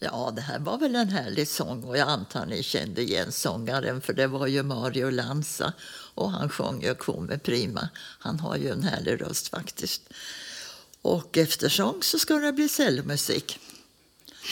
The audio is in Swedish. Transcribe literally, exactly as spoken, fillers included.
Ja, det här var väl en härlig sång och jag antar ni kände igen sångaren för det var ju Mario Lanza och han sjöng ju Come Prima. Han har ju en härlig röst faktiskt. Och efter sång så ska det bli cellomusik.